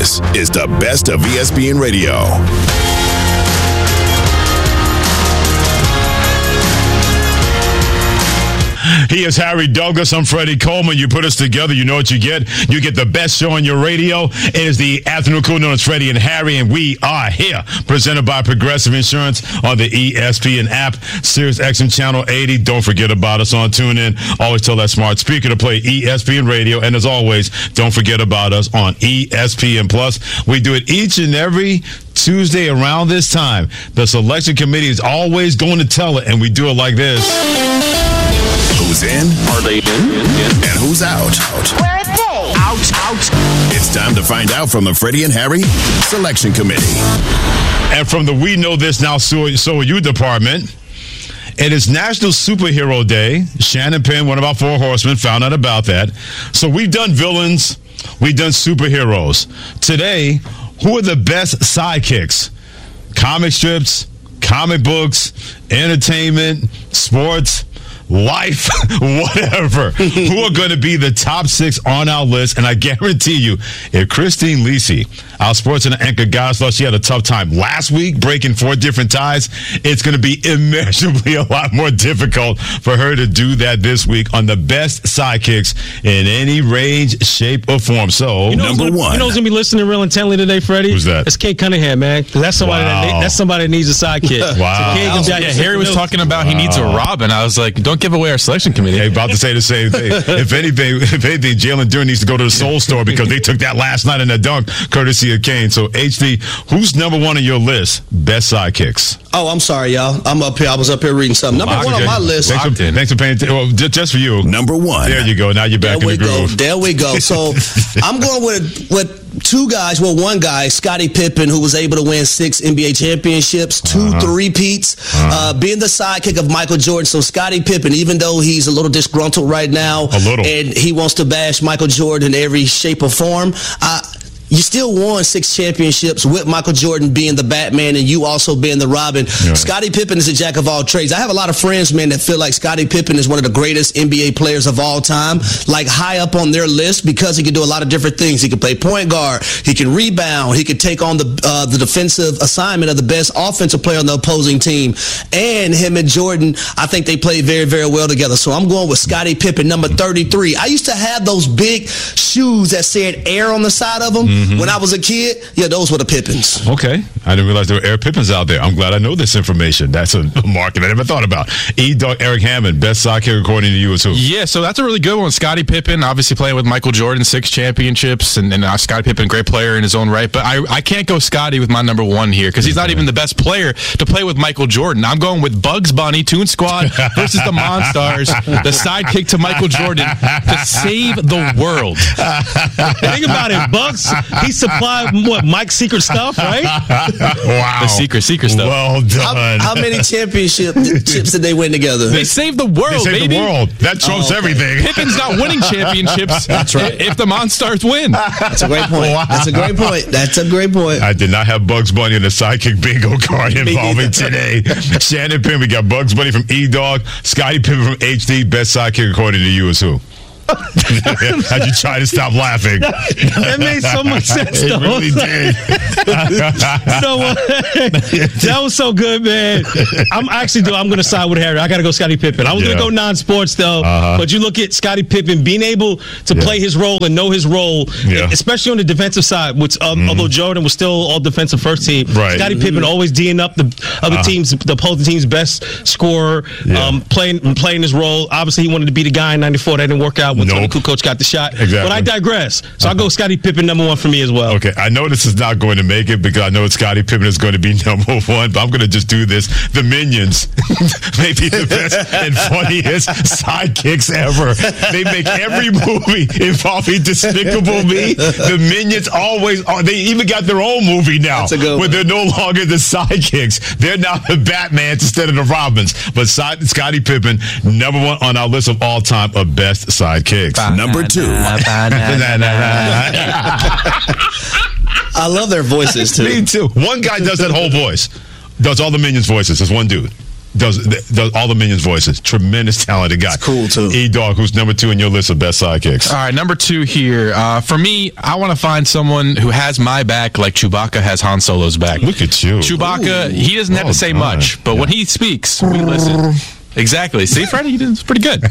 This is the best of ESPN Radio. He is Harry Douglas. I'm Freddie Coleman. You put us together, you know what you get. You get the best show on your radio. It is the afternoon crew known as Freddie and Harry, and we are here. Presented by Progressive Insurance on the ESPN app, Sirius XM Channel 80. Don't forget about us on TuneIn. Always tell that smart speaker to play ESPN Radio. And as always, don't forget about us on ESPN Plus. We do it each and every Tuesday around this time. The selection committee is always going to tell it, and we do it like this. Who's in? Are they in? And who's out? Where are they? Out. It's time to find out from the Freddie and Harry Selection Committee. And from the We Know This Now, So Are You department, it is National Superhero Day. Shannon Penn, one of our four horsemen, found out about that. So we've done villains. We've done superheroes. Today, who are the best sidekicks? Comic strips, comic books, entertainment, sports, life, whatever. Who are going to be the top 6 on our list? And I guarantee you, if Christine Lisi, our sports and anchor guy, thought she had a tough time last week breaking 4 different ties, it's going to be immeasurably a lot more difficult for her to do that this week on the best sidekicks in any range, shape, or form. So, number one. You know who's going to be listening real intently today, Freddie? Who's that? It's Kate Cunningham, man. That's somebody, that's somebody that needs a sidekick. Wow. So Harry was talking about he needs a Robin. I was like, don't give away our selection committee. Hey, about to say the same thing. If anything, Jalen Duren needs to go to the Soul Store because they took that last night in the dunk, courtesy of Kane. So, HD, who's number one on your list? Best sidekicks. Oh, I'm sorry, y'all. I'm up here. I was up here reading something. Number one on my list. Thanks for paying attention. Well, just for you. Number one. There you go. Now you're back in the groove. There we go. So I'm going with 2 guys. Well, one guy, Scottie Pippen, who was able to win 6 NBA championships, 2 three-peats, being the sidekick of Michael Jordan. So Scottie Pippen, even though he's a little disgruntled right now, and he wants to bash Michael Jordan in every shape or form, you still won 6 championships with Michael Jordan being the Batman and you also being the Robin. Yeah. Scottie Pippen is a jack of all trades. I have a lot of friends, man, that feel like Scottie Pippen is one of the greatest NBA players of all time, like high up on their list because he can do a lot of different things. He can play point guard. He can rebound. He can take on the defensive assignment of the best offensive player on the opposing team. And him and Jordan, I think they play very, very well together. So I'm going with Scottie Pippen, number 33. I used to have those big shoes that said Air on the side of them. When I was a kid, those were the Pippins. Okay. I didn't realize there were Air Pippins out there. I'm glad I know this information. That's a market I never thought about. E-Dog Eric Hammond, best sidekick according to you is who? Yeah, so that's a really good one. Scottie Pippen, obviously playing with Michael Jordan, 6 championships, and Scottie Pippen, great player in his own right. But I can't go Scottie with my number one here because he's not even the best player to play with Michael Jordan. I'm going with Bugs Bunny, Toon Squad versus the Monstars, the sidekick to Michael Jordan to save the world. Think about it, Bugs. He supplied Mike's secret stuff, right? Wow. The secret stuff. Well done. How many championships did they win together? They saved the world, baby. The world. That trumps everything. Pippen's not winning championships. That's right. If the Monstars win. That's a great point. Wow. That's a great point. I did not have Bugs Bunny in the sidekick bingo card involving today. Shannon Penn, we got Bugs Bunny from E-Dog. Scottie Pippen from HD. Best sidekick according to you is who? How'd you try to stop laughing? That made so much sense, though. It really did. That was so good, man. I'm going to side with Harry. I got to go Scottie Pippen. I was going to go non-sports, though. But you look at Scottie Pippen being able to play his role and know his role, especially on the defensive side, which although Jordan was still all defensive first team, Scottie Pippen always D'ing up the other teams, the opposing team's best scorer, playing his role. Obviously, he wanted to be the guy in '94. That didn't work out. When Tony Kukoc got the shot. Exactly. But I digress. So I'll go Scottie Pippen number one for me as well. Okay. I know this is not going to make it because I know Scottie Pippen is going to be number one, but I'm going to just do this. The Minions. Maybe the best and funniest sidekicks ever. They make every movie involving Despicable Me. The Minions always are. They even got their own movie now where they're no longer the sidekicks. They're now the Batmans instead of the Robins. But Scottie Pippen, number one on our list of all time of best sidekicks. Number 2. I love their voices, too. Me, too. One guy does that whole voice. Does all the Minions voices. There's one dude. does all the Minions voices. Tremendous talented guy. It's cool, too. E-Dog, who's number 2 in your list of best sidekicks. All right, number 2 here. For me, I want to find someone who has my back like Chewbacca has Han Solo's back. Look at you. Chewbacca, he doesn't have to say much, but when he speaks, we listen. Exactly. See, Freddie, it's pretty good.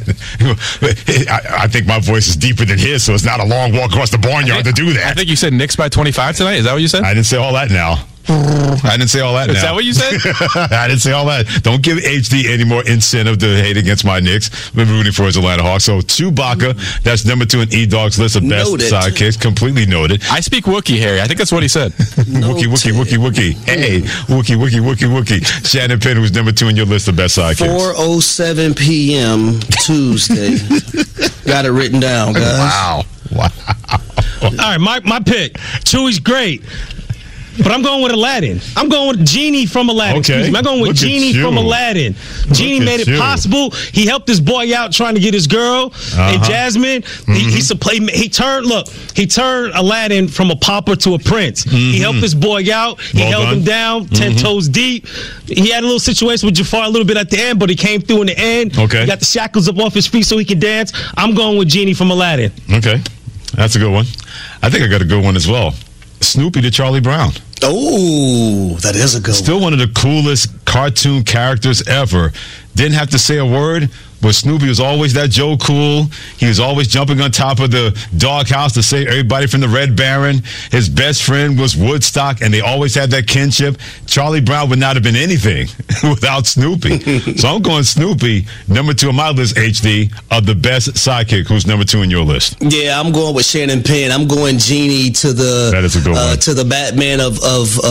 I think my voice is deeper than his, so it's not a long walk across the barnyard to do that. I think you said Knicks by 25 tonight. Is that what you said? I didn't say all that now. I didn't say all that now. Is that what you said? I didn't say all that. Don't give HD any more incentive to hate against my Knicks. We're rooting for his Atlanta Hawks. So Chewbacca, that's number 2 in E-Dog's list of best sidekicks. Completely noted. I speak Wookiee, Harry. I think that's what he said. Wookie. Hey, Wookie. Shannon Penn, who's number 2 in your list of best sidekicks. 4:07 p.m. Tuesday. Got it written down, guys. Wow. All right, my pick. Chewie's great. But I'm going with Aladdin. I'm going with Genie from Aladdin. Okay. Excuse me. I'm going with Genie from Aladdin. Genie made it possible. He helped his boy out trying to get his girl, and Jasmine. He turned Aladdin from a pauper to a prince. He helped his boy out. He held him down 10 toes deep. He had a little situation with Jafar a little bit at the end, but he came through in the end. Okay. He got the shackles up off his feet so he could dance. I'm going with Genie from Aladdin. Okay. That's a good one. I think I got a good one as well. Snoopy to Charlie Brown. Oh, that is a good one. Still one of the coolest cartoon characters ever. Didn't have to say a word, but Snoopy was always that Joe Cool. He was always jumping on top of the doghouse to save everybody from the Red Baron. His best friend was Woodstock, and they always had that kinship. Charlie Brown would not have been anything without Snoopy. So I'm going Snoopy, number 2 on my list, HD, of the best sidekick. Who's number 2 in your list? Yeah, I'm going with Shannon Penn. I'm going Genie to the that is a good one. To the Batman of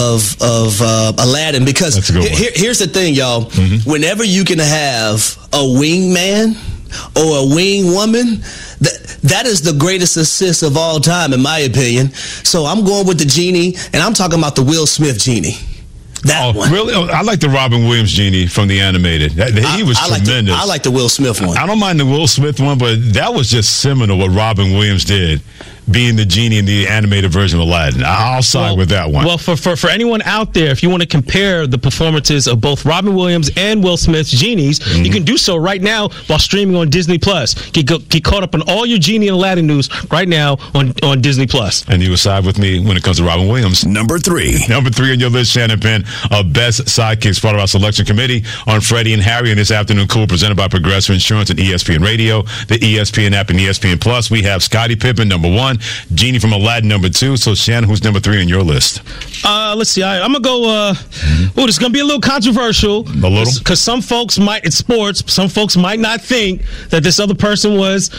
Aladdin, because here's the thing, y'all. Whenever you can have a wingman or a wing woman, that is the greatest assist of all time, in my opinion. So I'm going with the Genie, and I'm talking about the Will Smith Genie. That one. Really? I like the Robin Williams Genie from the animated. He was tremendous. I like the Will Smith one. I don't mind the Will Smith one, but that was just seminal what Robin Williams did, being the genie in the animated version of Aladdin. I'll side with that one. Well, for anyone out there, if you want to compare the performances of both Robin Williams and Will Smith's genies, you can do so right now while streaming on Disney Plus. Get caught up on all your Genie and Aladdin news right now on Disney Plus. And you will side with me when it comes to Robin Williams. Number 3. Number 3 on your list, Shannon Penn, of best sidekicks, part of our selection committee on Freddie and Harry. And this afternoon, cool, presented by Progressive Insurance and ESPN Radio, the ESPN app, and ESPN Plus. We have Scottie Pippen, number 1. Genie from Aladdin, number 2. So, Shannon, who's number 3 on your list? Let's see. I'm going to go, this is going to be a little controversial. A little? Because some folks it's sports, some folks might not think that this other person was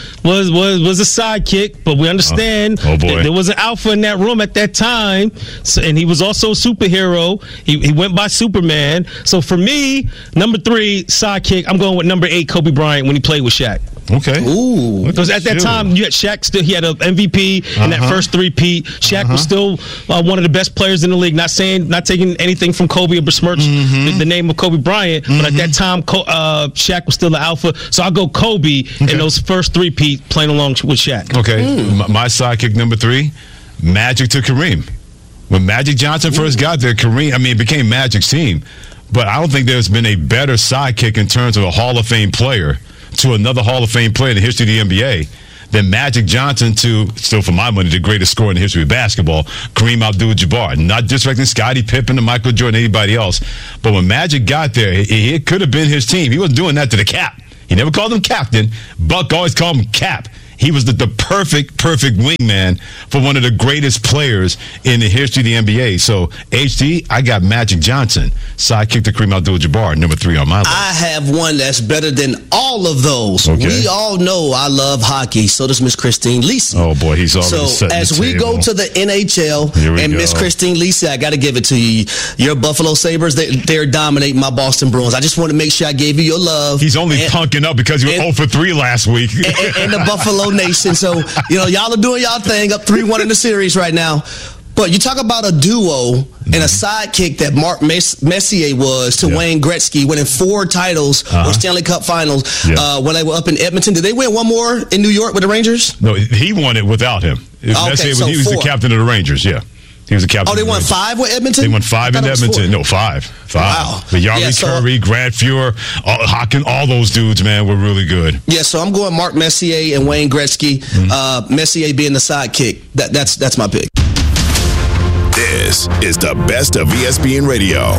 a sidekick, but we understand there was an alpha in that room at that time, and he was also a superhero. He went by Superman. So, for me, number 3, sidekick, I'm going with number 8, Kobe Bryant, when he played with Shaq. Okay. Ooh. Because at that time, you had Shaq still, he had an MVP in that first 3-peat. Shaq was still one of the best players in the league. Not taking anything from Kobe or besmirch the name of Kobe Bryant, but at that time, Shaq was still the alpha. So I'll go Kobe in those first 3-peat playing along with Shaq. Okay. My sidekick number 3, Magic to Kareem. When Magic Johnson first got there, it became Magic's team. But I don't think there's been a better sidekick in terms of a Hall of Fame player to another Hall of Fame player in the history of the NBA than Magic Johnson to, still for my money, the greatest scorer in the history of basketball, Kareem Abdul-Jabbar. Not disrespecting Scottie Pippen and Michael Jordan, anybody else. But when Magic got there, it could have been his team. He wasn't doing that to the Cap. He never called him captain. Buck always called him Cap. He was the perfect wingman for one of the greatest players in the history of the NBA. So, HD, I got Magic Johnson, sidekick to Kareem Abdul-Jabbar, number 3 on my list. I have one that's better than all of those. Okay. We all know I love hockey. So does Miss Christine Lisi. Oh, boy, he's already So, as we go to the NHL, and Miss Christine Lisi, I got to give it to you. Your Buffalo Sabres, they're dominating my Boston Bruins. I just want to make sure I gave you your love. He's only punking up because you were 0 for 3 last week. And the Buffalo Nation. So, y'all are doing y'all thing, up 3-1 in the series right now. But you talk about a duo and a sidekick that Mark Messier was to Wayne Gretzky, winning 4 titles or Stanley Cup Finals when they were up in Edmonton. Did they win one more in New York with the Rangers? No, he won it without him. Messier, he was the captain of the Rangers, He was the captain. Oh, they won 5 with Edmonton? They won 5 in Edmonton. No, 5. Wow. But Yari Curry, Grant Fuhr, Haken, all those dudes, man, were really good. Yeah, so I'm going Mark Messier and Wayne Gretzky. Messier being the sidekick. That's my pick. This is the best of ESPN Radio.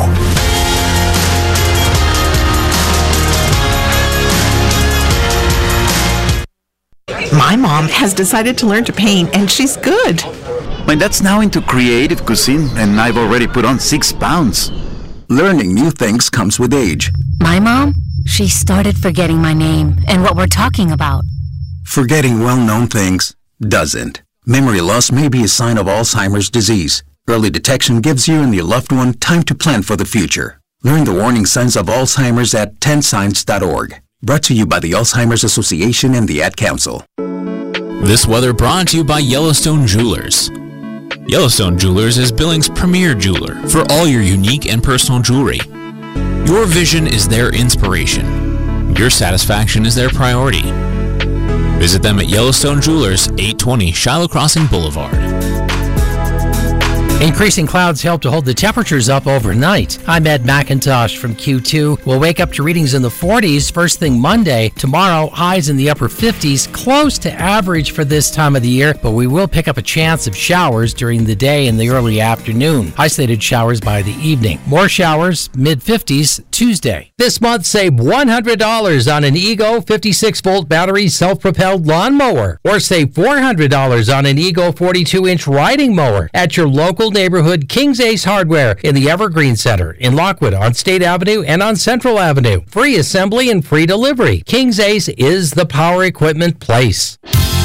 My mom has decided to learn to paint, and she's good. My dad's now into creative cuisine, and I've already put on 6 pounds. Learning new things comes with age. My mom, she started forgetting my name and what we're talking about. Forgetting well-known things doesn't. Memory loss may be a sign of Alzheimer's disease. Early detection gives you and your loved one time to plan for the future. Learn the warning signs of Alzheimer's at 10signs.org. Brought to you by the Alzheimer's Association and the Ad Council. This weather brought to you by Yellowstone Jewelers. Yellowstone Jewelers is Billings' premier jeweler for all your unique and personal jewelry. Your vision is their inspiration. Your satisfaction is their priority. Visit them at Yellowstone Jewelers, 820 Shiloh Crossing Boulevard. Increasing clouds help to hold the temperatures up overnight. I'm Ed McIntosh from Q2. We'll wake up to readings in the 40s first thing Monday. Tomorrow, highs in the upper 50s, close to average for this time of the year, but we will pick up a chance of showers during the day and the early afternoon. Isolated showers by the evening. More showers, mid-50s Tuesday. This month, save $100 on an Ego 56-volt battery self-propelled lawnmower, or save $400 on an Ego 42-inch riding mower at your local neighborhood King's Ace Hardware in the Evergreen Center in Lockwood on State Avenue and on Central Avenue. Free assembly and free delivery. King's Ace is the power equipment place.